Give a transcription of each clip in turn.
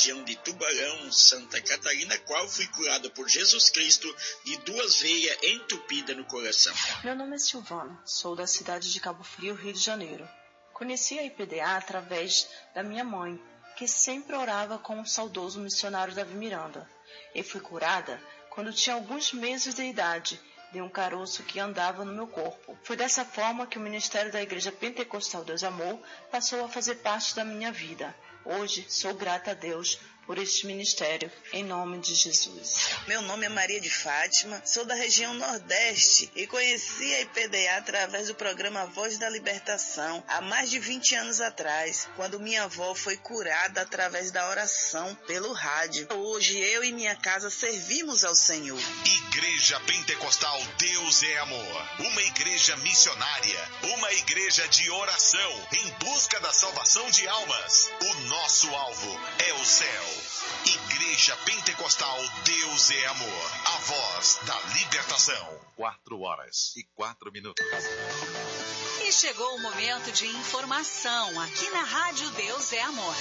região de Tubarão, Santa Catarina, qual fui curado por Jesus Cristo de 2 veias entupidas no coração. Meu nome é Silvana, sou da cidade de Cabo Frio, Rio de Janeiro. Conheci a IPDA através da minha mãe, que sempre orava com o saudoso missionário Davi Miranda. E fui curada quando tinha alguns meses de idade, de um caroço que andava no meu corpo. Foi dessa forma que o ministério da Igreja Pentecostal Deus Amor passou a fazer parte da minha vida. Hoje sou grata a Deus por este ministério, em nome de Jesus. Meu nome é Maria de Fátima, sou da região Nordeste e conheci a IPDA através do programa Voz da Libertação, há mais de 20 anos atrás, quando minha avó foi curada através da oração pelo rádio. Hoje eu e minha casa servimos ao Senhor. Igreja Pentecostal Deus é Amor, uma igreja missionária, uma igreja de oração em busca da salvação de almas. O nosso alvo é o céu. Igreja Pentecostal Deus é Amor, a voz da libertação. 4h04. E chegou o momento de informação aqui na Rádio Deus é Amor.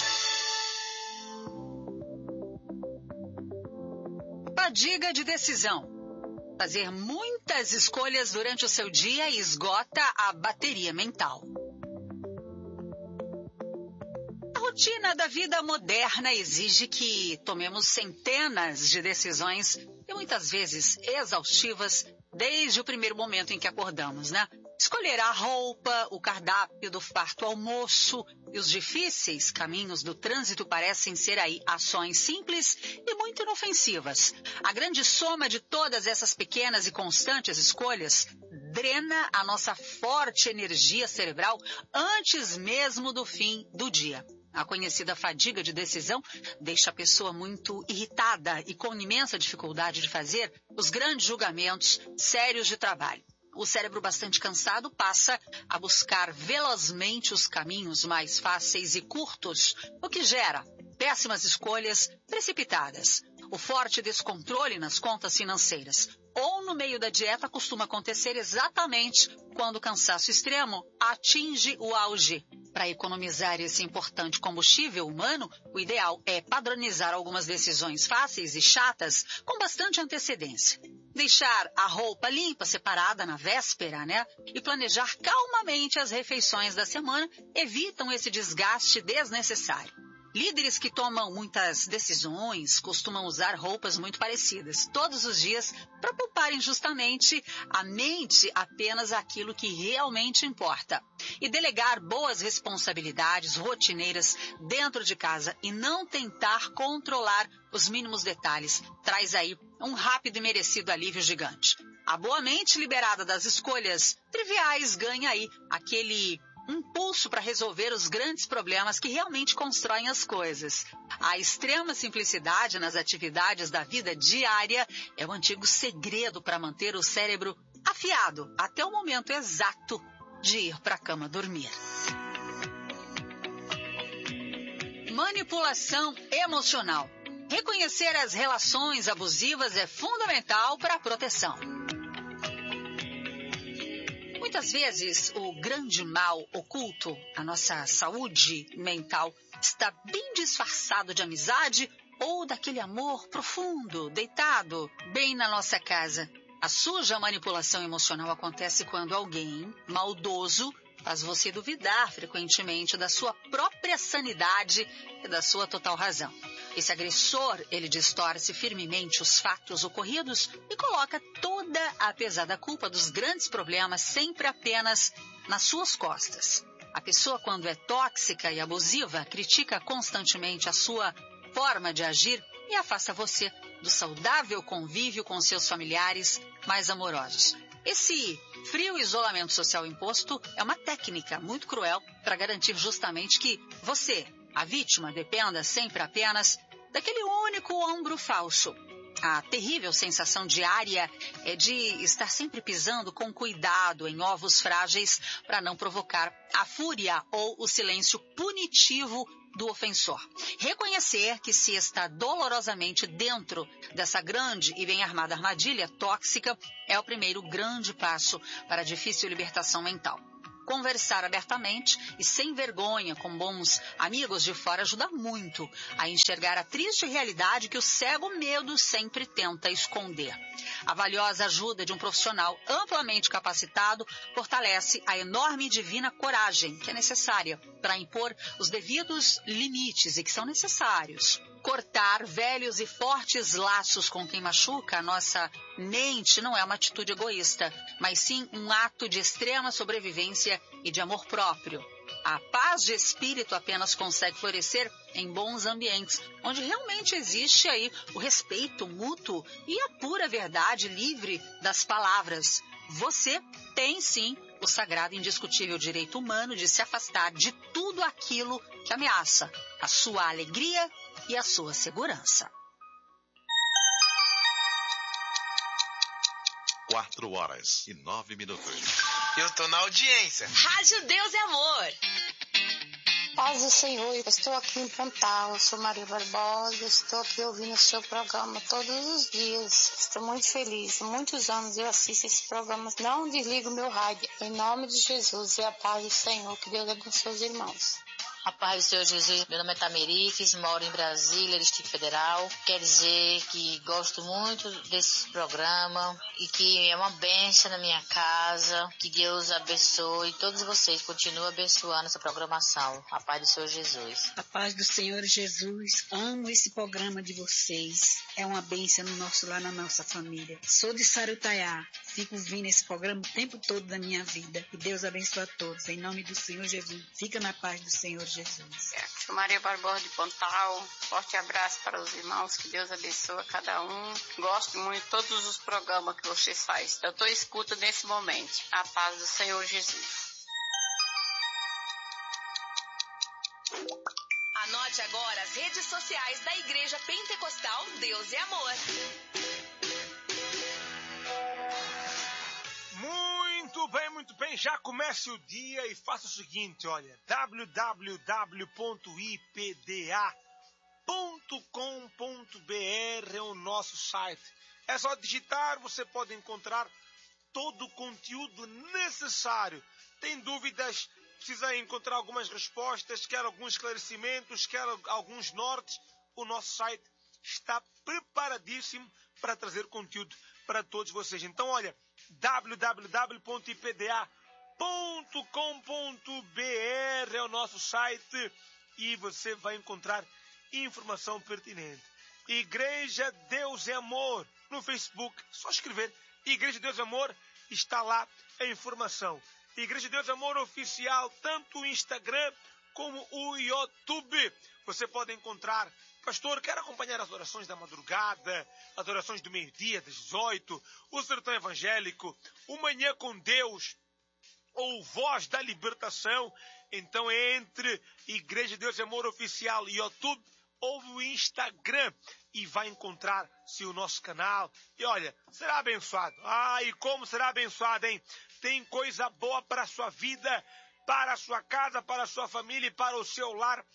Fadiga de decisão. Fazer muitas escolhas durante o seu dia esgota a bateria mental. A rotina da vida moderna exige que tomemos centenas de decisões e muitas vezes exaustivas desde o primeiro momento em que acordamos, né? Escolher a roupa, o cardápio do farto almoço e os difíceis caminhos do trânsito parecem ser aí ações simples e muito inofensivas. A grande soma de todas essas pequenas e constantes escolhas drena a nossa forte energia cerebral antes mesmo do fim do dia. A conhecida fadiga de decisão deixa a pessoa muito irritada e com imensa dificuldade de fazer os grandes julgamentos sérios de trabalho. O cérebro bastante cansado passa a buscar velozmente os caminhos mais fáceis e curtos, o que gera péssimas escolhas precipitadas. O forte descontrole nas contas financeiras ou no meio da dieta costuma acontecer exatamente quando o cansaço extremo atinge o auge. Para economizar esse importante combustível humano, o ideal é padronizar algumas decisões fáceis e chatas com bastante antecedência. Deixar a roupa limpa, separada na véspera, né? E planejar calmamente as refeições da semana evitam esse desgaste desnecessário. Líderes que tomam muitas decisões costumam usar roupas muito parecidas todos os dias para pouparem justamente a mente apenas aquilo que realmente importa. E delegar boas responsabilidades rotineiras dentro de casa e não tentar controlar os mínimos detalhes traz aí um rápido e merecido alívio gigante. A boa mente liberada das escolhas triviais ganha aí aquele impulso para resolver os grandes problemas que realmente constroem as coisas. A extrema simplicidade nas atividades da vida diária é o antigo segredo para manter o cérebro afiado até o momento exato de ir para a cama dormir. Manipulação emocional. Reconhecer as relações abusivas é fundamental para a proteção. Muitas vezes, o grande mal oculto, a nossa saúde mental, está bem disfarçado de amizade ou daquele amor profundo, deitado bem na nossa casa. A suja manipulação emocional acontece quando alguém maldoso faz você duvidar frequentemente da sua própria sanidade e da sua total razão. Esse agressor, ele distorce firmemente os fatos ocorridos e coloca toda a pesada culpa dos grandes problemas sempre apenas nas suas costas. A pessoa, quando é tóxica e abusiva, critica constantemente a sua forma de agir e afasta você do saudável convívio com seus familiares mais amorosos. Esse frio isolamento social imposto é uma técnica muito cruel para garantir justamente que você, a vítima, dependa sempre apenas daquele único ombro falso. A terrível sensação diária é de estar sempre pisando com cuidado em ovos frágeis para não provocar a fúria ou o silêncio punitivo do ofensor. Reconhecer que se está dolorosamente dentro dessa grande e bem armada armadilha tóxica é o primeiro grande passo para a difícil libertação mental. Conversar abertamente e sem vergonha com bons amigos de fora ajuda muito a enxergar a triste realidade que o cego medo sempre tenta esconder. A valiosa ajuda de um profissional amplamente capacitado fortalece a enorme e divina coragem que é necessária para impor os devidos limites e que são necessários. Cortar velhos e fortes laços com quem machuca a nossa mente não é uma atitude egoísta, mas sim um ato de extrema sobrevivência e de amor próprio. A paz de espírito apenas consegue florescer em bons ambientes, onde realmente existe aí o respeito mútuo e a pura verdade livre das palavras. Você tem sim o sagrado e indiscutível direito humano de se afastar de tudo aquilo que ameaça a sua alegria e a sua segurança. 4h09. Eu tô na audiência. Rádio Deus é Amor. Paz do Senhor, eu estou aqui em Pontal, eu sou Maria Barbosa, estou aqui ouvindo o seu programa todos os dias. Estou muito feliz, há muitos anos eu assisto esse programa, não desligo meu rádio. Em nome de Jesus e a paz do Senhor, que Deus abençoe os irmãos. A paz do Senhor Jesus, meu nome é Tameriques, moro em Brasília, Distrito Federal. Quer dizer que gosto muito desse programa e que é uma bênção na minha casa. Que Deus abençoe todos vocês, continue abençoando essa programação. A paz do Senhor Jesus. A paz do Senhor Jesus, amo esse programa de vocês. É uma bênção no nosso lar, na nossa família. Sou de Sarutaiá, fico ouvindo esse programa o tempo todo da minha vida. Que Deus abençoe a todos, em nome do Senhor Jesus. Fica na paz do Senhor Jesus. Sou Maria Barbosa de Pontal, forte abraço para os irmãos, que Deus abençoe cada um. Gosto muito de todos os programas que vocês fazem. Eu estou escuta nesse momento. A paz do Senhor Jesus. Anote agora as redes sociais da Igreja Pentecostal Deus é Amor. Muito bem, já comece o dia e faça o seguinte, olha, www.ipda.com.br é o nosso site. É só digitar, você pode encontrar todo o conteúdo necessário. Tem dúvidas, precisa encontrar algumas respostas, quer alguns esclarecimentos, quer alguns nortes, o nosso site está preparadíssimo para trazer conteúdo para todos vocês. Então, olha, www.ipda.com.br é o nosso site e você vai encontrar informação pertinente. Igreja Deus é Amor no Facebook, só escrever Igreja Deus é Amor, está lá a informação. Igreja Deus é Amor oficial, tanto o Instagram como o YouTube. Você pode encontrar. Pastor, quero acompanhar as orações da madrugada, as orações do meio-dia, das 18, o sertão evangélico, o Manhã com Deus, ou Voz da Libertação. Então entre Igreja Deus é Amor Oficial e YouTube ou o Instagram e vai encontrar-se o nosso canal. E olha, será abençoado. E como será abençoado, hein? Tem coisa boa para a sua vida, para a sua casa, para a sua família e para o seu lar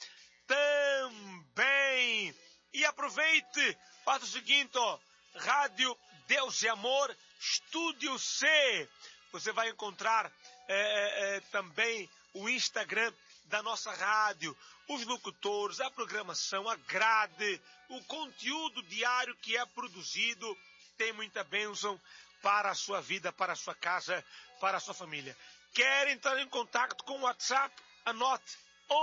também. E aproveite, faça o seguinte, Rádio Deus é Amor, Estúdio C. Você vai encontrar também o Instagram da nossa rádio, os locutores, a programação, a grade, o conteúdo diário que é produzido. Tem muita bênção para a sua vida, para a sua casa, para a sua família. Quer entrar em contato com o WhatsApp? Anote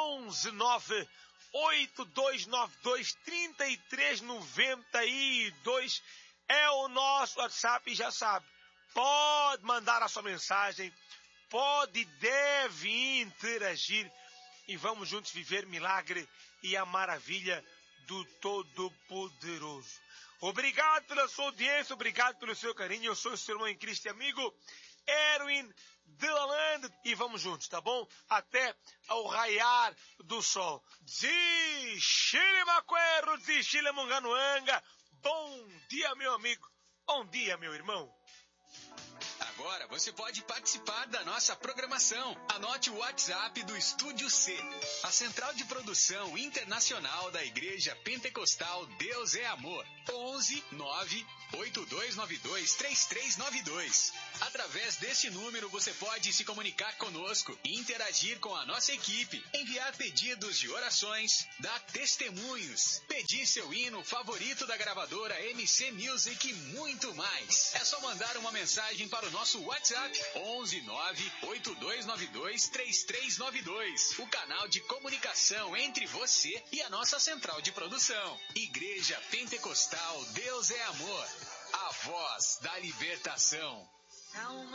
11982923392 é o nosso WhatsApp e já sabe, pode mandar a sua mensagem, pode e deve interagir e vamos juntos viver milagre e a maravilha do Todo-Poderoso. Obrigado pela sua audiência, obrigado pelo seu carinho. Eu sou o seu irmão em Cristo e amigo Erwin Delalande e vamos juntos, tá bom? Até ao raiar do sol. Zixile Maquero, Zixile Munganuanga. Bom dia, meu amigo. Bom dia, meu irmão. Agora você pode participar da nossa programação. Anote o WhatsApp do Estúdio C, a central de produção internacional da Igreja Pentecostal Deus é Amor. 11 9 982923392. Através deste número você pode se comunicar conosco e interagir com a nossa equipe, enviar pedidos de orações, dar testemunhos, pedir seu hino favorito da gravadora MC Music e muito mais. É só mandar uma mensagem para o nosso WhatsApp 11982923392, o canal de comunicação entre você e a nossa central de produção. Igreja Pentecostal Deus é Amor, a voz da libertação.